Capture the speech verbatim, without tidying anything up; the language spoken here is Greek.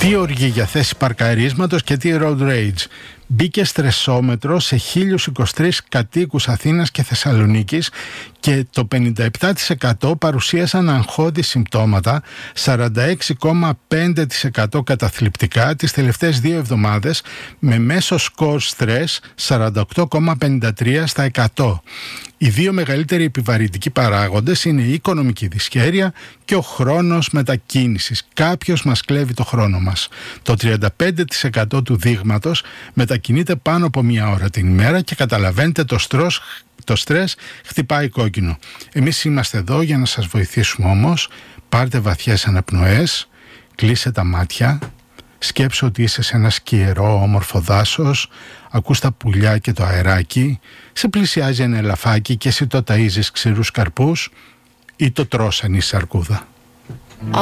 Τι οργή για θέση παρκαρίσματος και τι road rage. Μπήκε στρεσόμετρο σε χίλιους είκοσι τρεις κατοίκους Αθήνας και Θεσσαλονίκης και το πενήντα επτά τοις εκατό παρουσίασαν αγχώδη συμπτώματα, σαράντα έξι κόμμα πέντε τοις εκατό καταθλιπτικά τις τελευταίες δύο εβδομάδες, με μέσο σκορ στρες σαράντα οκτώ κόμμα πενήντα τρία στα εκατό. Οι δύο μεγαλύτεροι επιβαρυντικοί παράγοντες είναι η οικονομική δυσχέρεια και ο χρόνος μετακίνησης. Κάποιος μας κλέβει το χρόνο μας. Το τριάντα πέντε τοις εκατό του δείγματος μετακινείται πάνω από μία ώρα την ημέρα και καταλαβαίνετε το στρος, το στρες χτυπάει κόκκινο. Εμείς είμαστε εδώ για να σας βοηθήσουμε όμως. Πάρτε βαθιές αναπνοές, κλείσε τα μάτια, σκέψου ότι είσαι σε ένα σκιερό όμορφο δάσος, ακούς τα πουλιά και το αεράκι, σε πλησιάζει ένα ελαφάκι και εσύ το ταΐζεις ξηρούς καρπούς ή το τρως αν είσαι αρκούδα.